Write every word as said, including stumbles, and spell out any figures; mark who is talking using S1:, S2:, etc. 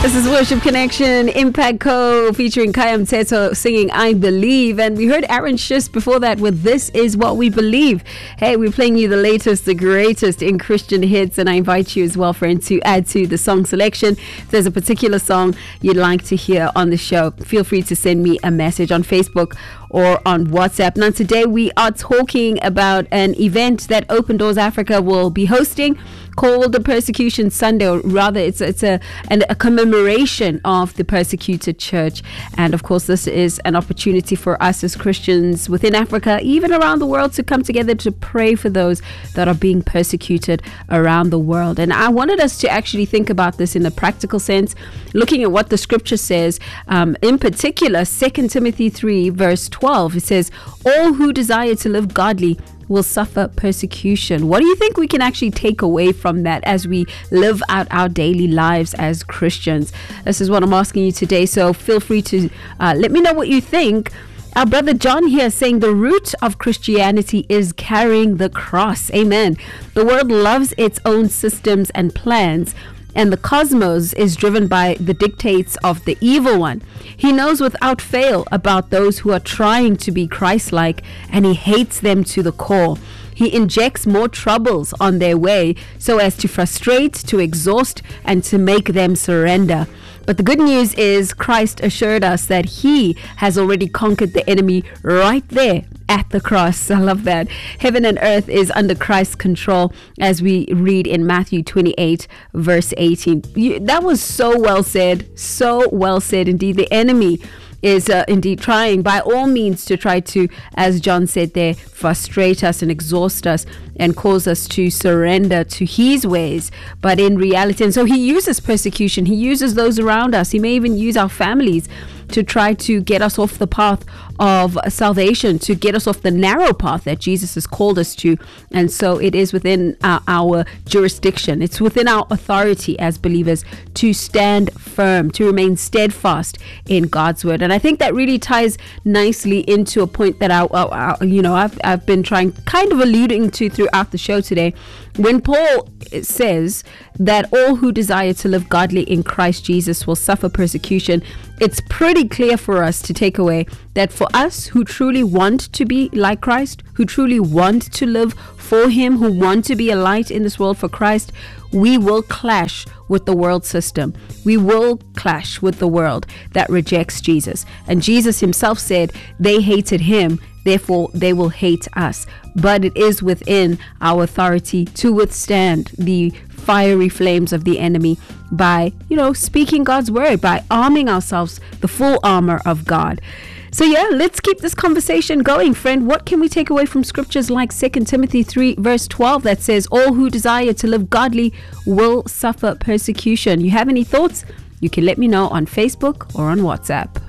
S1: This is Worship Connection, Impact Co, featuring Kayam Teto singing I Believe. And we heard Aaron Schiss before that with This Is What We Believe. Hey, we're playing you the latest, the greatest in Christian hits. And I invite you as well, friend, to add to the song selection. If there's a particular song you'd like to hear on the show, feel free to send me a message on Facebook or on WhatsApp. Now, today we are talking about an event that Open Doors Africa will be hosting called the Persecution Sunday, or rather it's it's a an, a commemoration of the persecuted church. And of course, this is an opportunity for us as Christians within Africa, even around the world, to come together to pray for those that are being persecuted around the world. And I wanted us to actually think about this in a practical sense, looking at what the scripture says. Um, in particular, Second Timothy three verse twelve, it says, all who desire to live godly will suffer persecution. What do you think we can actually take away from that as we live out our daily lives as Christians? This is what I'm asking you today, so feel free to uh, let me know what you think. Our brother John here saying the root of Christianity is carrying the cross. Amen. The world loves its own systems and plans, and the cosmos is driven by the dictates of the evil one. He knows without fail about those who are trying to be Christ-like, and he hates them to the core. He injects more troubles on their way so as to frustrate, to exhaust, and to make them surrender. But the good news is Christ assured us that he has already conquered the enemy right there at the cross. I love that. Heaven and earth is under Christ's control, as we read in Matthew twenty-eight verse eighteen. You, that was so well said. So well said indeed. The enemy is uh, indeed trying by all means to try to, as John said there, frustrate us and exhaust us and cause us to surrender to his ways. But in reality, and so he uses persecution, he uses those around us, he may even use our families to try to get us off the path of salvation, to get us off the narrow path that Jesus has called us to. And so it is within our, our jurisdiction, it's within our authority as believers to stand firm, to remain steadfast in God's word. And I think that really ties nicely into a point that I, I, I you know I've, I've been trying kind of alluding to throughout the show today. When Paul says that all who desire to live godly in Christ Jesus will suffer persecution, it's pretty clear for us to take away that for us who truly want to be like Christ, who truly want to live for him, who want to be a light in this world for Christ, we will clash with the world system. We will clash with the world that rejects Jesus. And Jesus himself said they hated him, therefore they will hate us. But it is within our authority to withstand the fiery flames of the enemy by, you know, speaking God's word, by arming ourselves the full armor of God. So yeah, let's keep this conversation going, friend. What can we take away from scriptures like Second Timothy three verse twelve that says all who desire to live godly will suffer persecution? You have any thoughts? You can let me know on Facebook or on WhatsApp.